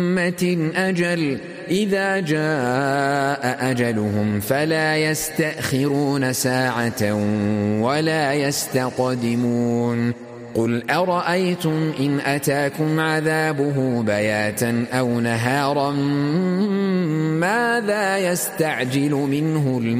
أجل إذا جاء أجلهم فلا يستأخرون ساعة ولا يستقدمون قل أرأيتم إن أتاكم عذابه بياتا أو نهارا ماذا يستعجل منه